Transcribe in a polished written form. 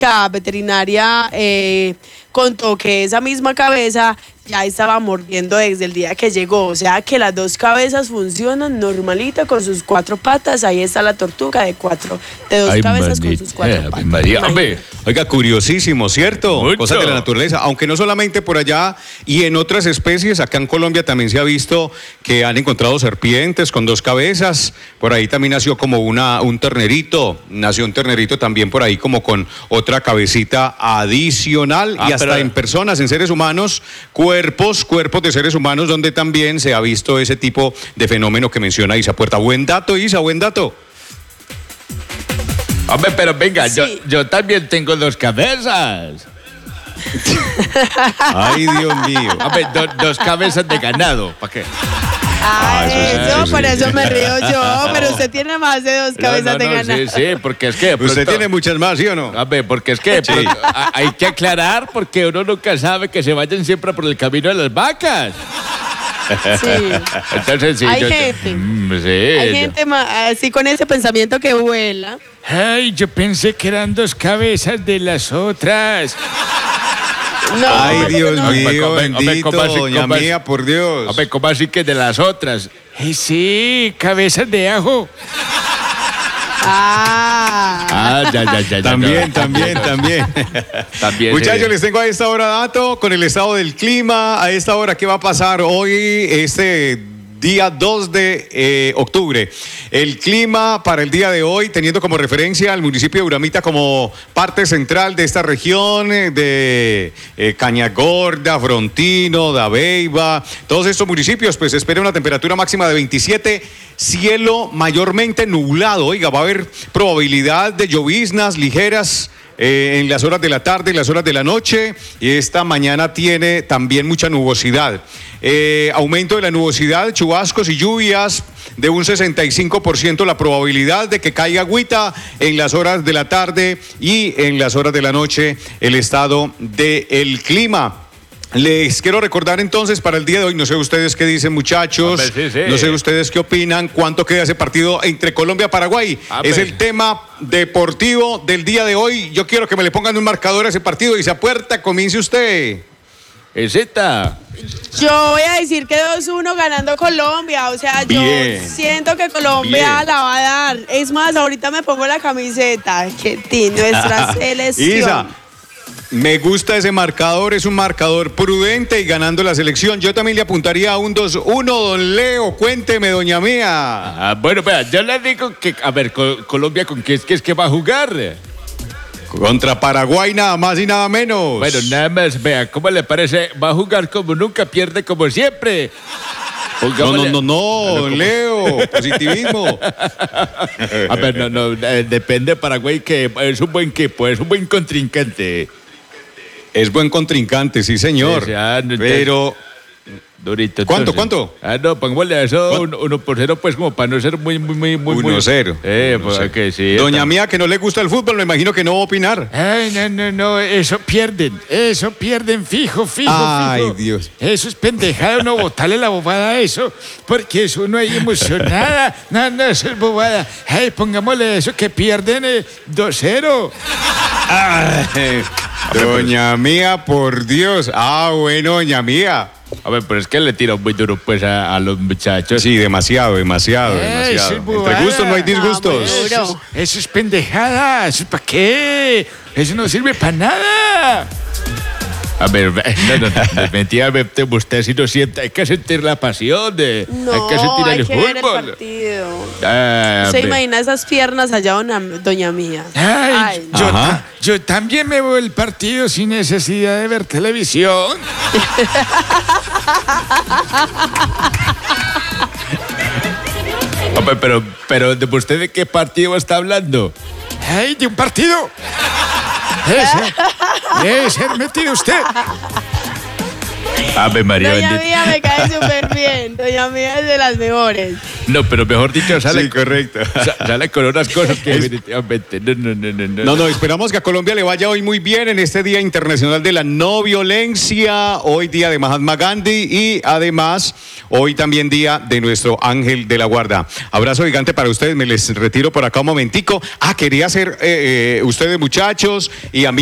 veterinaria contó que esa misma cabeza ya estaba mordiendo desde el día que llegó, o sea que las dos cabezas funcionan normalita con sus 4 patas. Ahí está la tortuga de dos cabezas con sus 4 patas. María, hombre. Oiga, curiosísimo, ¿cierto? Mucho. Cosas de la naturaleza, aunque no solamente por allá y en otras especies, acá en Colombia también se ha visto que han encontrado serpientes con 2 cabezas, por ahí también nació como un ternerito también por ahí como con otra cabecita adicional, y hasta en personas, en seres humanos, cuerpos de seres humanos donde también se ha visto ese tipo de fenómeno que menciona Isa Puerta. Buen dato, Isa, buen dato. Hombre, pero venga, Sí. yo también tengo 2 cabezas. Ay, Dios mío. Hombre, 2 cabezas de ganado. ¿Para qué? Por eso me río yo, pero usted tiene más de 2 cabezas de ganado. Sí, porque es que... Usted tiene muchas más, ¿sí o no? A ver, porque es que Sí. hay que aclarar, porque uno nunca sabe que se vayan siempre por el camino de las vacas. Sí. Entonces, sí. Hay yo- gente. Sí. Hay gente así con ese pensamiento que vuela. Ay, yo pensé que eran 2 cabezas de las otras. No, Ay, Dios no. mío, Hombre, bendito, ¿cómo así, doña cómo así? mía, por Dios. A ver, ¿cómo así que de las otras? Sí, cabezas de ajo. Ya. También. También, Muchachos, sí. les tengo a esta hora dato con el estado del clima. A esta hora, ¿qué va a pasar hoy, día 2 de octubre? El clima para el día de hoy, teniendo como referencia al municipio de Uramita como parte central de esta región, de Cañagorda, Frontino, Dabeiba, todos estos municipios, pues se espera una temperatura máxima de 27, cielo mayormente nublado. Oiga, va a haber probabilidad de lloviznas ligeras en las horas de la tarde y las horas de la noche, y esta mañana tiene también mucha nubosidad. Aumento de la nubosidad, chubascos y lluvias de un 65% la probabilidad de que caiga agüita en las horas de la tarde y en las horas de la noche, el estado del clima. Les quiero recordar entonces para el día de hoy, no sé ustedes qué dicen, muchachos, Hombre, sí. no sé ustedes qué opinan, cuánto queda ese partido entre Colombia y Paraguay. Hombre. Es el tema deportivo del día de hoy. Yo quiero que me le pongan un marcador a ese partido. Isa Puerta, comience usted. Eseta. Yo voy a decir que 2-1 ganando Colombia. O sea, Bien. yo siento que Colombia Bien. la va a dar. Es más, ahorita me pongo la camiseta. Que tiene nuestra selección. Isa, me gusta ese marcador, es un marcador prudente y ganando la selección. Yo también le apuntaría a un 2-1, don Leo. Cuénteme, doña mía. Bueno, vea, yo le digo que, a ver, Colombia, ¿con qué es que va a jugar? Contra Paraguay, nada más y nada menos. Bueno, nada más, vea, ¿cómo le parece? Va a jugar como nunca, pierde como siempre. Pongámosle- No, don Leo, positivismo. A ver, depende de Paraguay, que es un buen equipo, es un buen contrincante. Es buen contrincante, sí, señor. Sí, no, Pero, Durito. ¿Cuánto, entonces. cuánto? No, pongámosle a eso ¿Cuánto? 1-0, pues como para no ser muy. 1-0. Pues que sí. doña mía, que no le gusta el fútbol, me imagino que no va a opinar. Ay, no, eso pierden fijo. Ay, fijo. Dios. Eso es pendejada, no botarle la bobada a eso, porque eso no hay emocionada, no, eso es bobada. Ay, pongámosle eso, que pierden 2-0. Ay, doña mía, por Dios. Bueno, doña mía. A ver, pero es que le tiro muy duro pues a los muchachos. Sí, demasiado. Eso es bobada. Entre gustos no hay disgustos. bueno. Eso es pendejada, ¿eso es para qué? Eso no sirve para nada. A ver, no, mentira, usted si no siente, hay que sentir la pasión, No, hay que sentir hay el que ver el fútbol. partido. Ah, ¿Se hombre. imagina esas piernas allá, doña mía? Ay, Ajá. yo también me veo el partido sin necesidad de ver televisión. Hombre, pero ¿de usted de qué partido está hablando? ¡Ay, de un partido! Debe ser metido usted. Ave María Doña bendita. mía me cae súper bien. Doña mía es de las mejores. No, pero mejor dicho, sale, Sí, correcto. sale con unas cosas que definitivamente. No, esperamos que a Colombia le vaya hoy muy bien en este Día Internacional de la No Violencia, hoy día de Mahatma Gandhi y además hoy también día de nuestro ángel de la guarda. Abrazo gigante para ustedes, me les retiro por acá un momentico. Quería hacer ustedes muchachos y amigos.